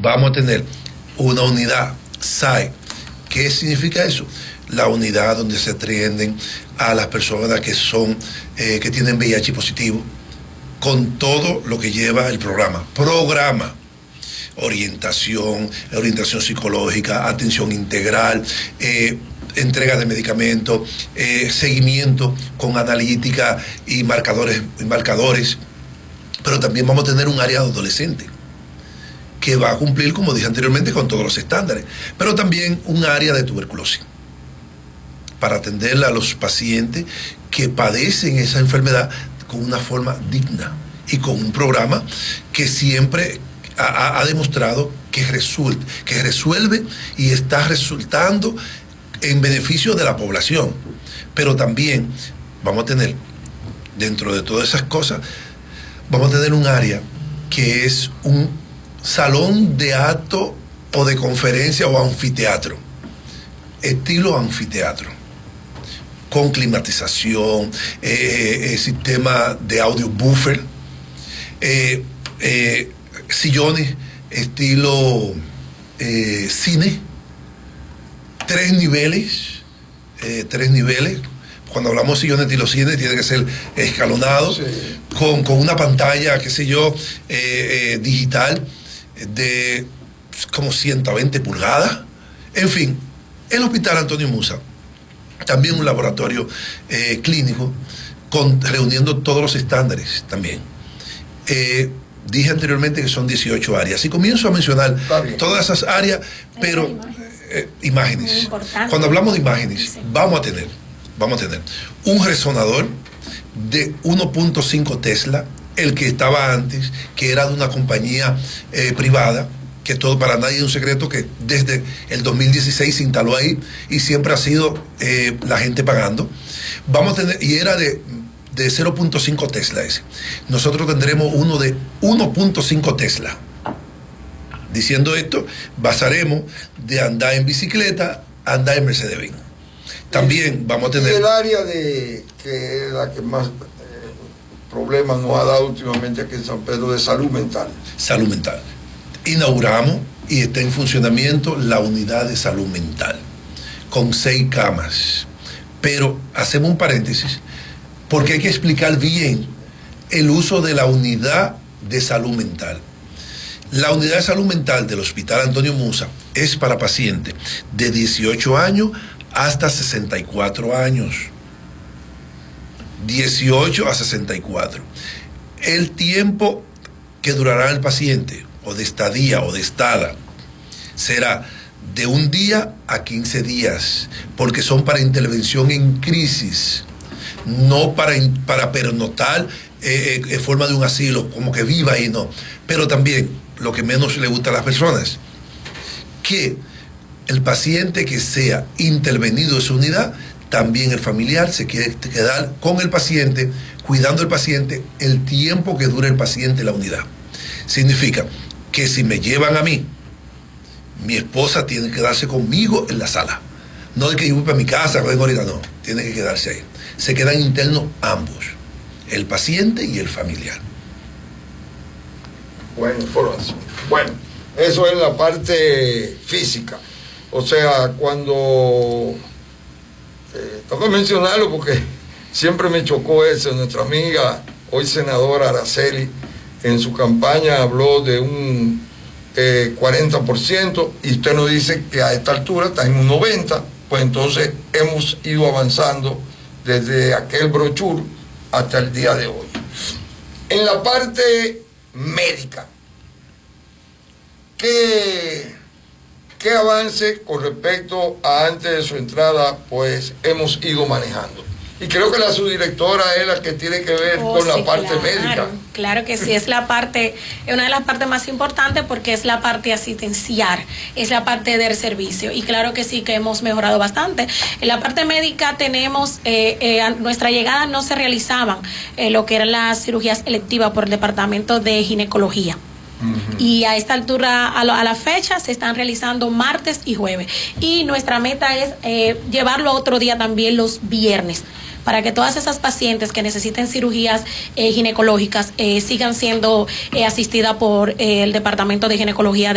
vamos a tener una unidad SAE. ¿Qué significa eso? La unidad donde se atienden a las personas que son que tienen VIH positivo, con todo lo que lleva el programa. Orientación psicológica, atención integral, entrega de medicamentos, seguimiento con analítica y marcadores, pero también vamos a tener un área de adolescente que va a cumplir, como dije anteriormente, con todos los estándares, pero también un área de tuberculosis para atender a los pacientes que padecen esa enfermedad con una forma digna y con un programa que siempre ha demostrado que resuelve y está resultando en beneficio de la población. Pero también vamos a tener, dentro de todas esas cosas, vamos a tener un área que es un salón de acto o de conferencia o anfiteatro, estilo anfiteatro, con climatización, sistema de audio buffer, sillones estilo cine, tres niveles. Cuando hablamos de sillones estilo cine, tiene que ser escalonado, sí, con una pantalla, qué sé yo, digital de como 120 pulgadas. En fin, el Hospital Antonio Musa, también un laboratorio clínico, reuniendo todos los estándares también. Dije anteriormente que son 18 áreas. Y comienzo a mencionar todas esas áreas, pero imágenes. Cuando hablamos de imágenes, sí, vamos a tener un resonador de 1.5 Tesla, el que estaba antes, que era de una compañía privada, que todo para nadie es un secreto, que desde el 2016 se instaló ahí y siempre ha sido la gente pagando. Vamos a tener, y era de 0.5 Tesla ese. Nosotros tendremos uno de 1.5 Tesla. Diciendo esto, pasaremos de andar en bicicleta a andar en Mercedes-Benz. También vamos a tener... Y el área que es la que más problemas nos ha dado últimamente aquí en San Pedro, de salud mental. Salud mental. Inauguramos y está en funcionamiento la unidad de salud mental, con 6 camas. Pero hacemos un paréntesis, porque hay que explicar bien el uso de la unidad de salud mental. La unidad de salud mental del Hospital Antonio Musa es para pacientes de 18 años hasta 64 años. 18 a 64. El tiempo que durará el paciente, o de estadía o de estada, será de 1 día a 15 días, porque son para intervención en crisis, no para pernoctar en forma de un asilo, como que viva ahí, no. Pero también, lo que menos le gusta a las personas, que el paciente que sea intervenido en su unidad, también el familiar se quiere quedar con el paciente, cuidando al paciente el tiempo que dure el paciente en la unidad. Significa que si me llevan a mí, mi esposa tiene que quedarse conmigo en la sala. No de que yo voy para mi casa, vengo ahorita, no. Tiene que quedarse ahí. Se quedan internos ambos, el paciente y el familiar. Buena información. Bueno, eso es la parte física. O sea, cuando... tengo que mencionarlo porque siempre me chocó eso. Nuestra amiga, hoy senadora Araceli, en su campaña habló de un 40%, y usted nos dice que a esta altura está en un 90%, pues entonces hemos ido avanzando desde aquel brochure hasta el día de hoy. En la parte médica, ¿qué avance con respecto a antes de su entrada pues hemos ido manejando? Y creo que la subdirectora es la que tiene que ver con la parte médica. Claro que sí, es la parte, es una de las partes más importantes, porque es la parte asistencial, es la parte del servicio. Y claro que sí, que hemos mejorado bastante. En la parte médica tenemos, a nuestra llegada no se realizaban lo que eran las cirugías electivas por el departamento de ginecología. Y a esta altura, a la fecha, se están realizando martes y jueves. Y nuestra meta es llevarlo otro día también los viernes, para que todas esas pacientes que necesiten cirugías ginecológicas sigan siendo asistidas por el Departamento de Ginecología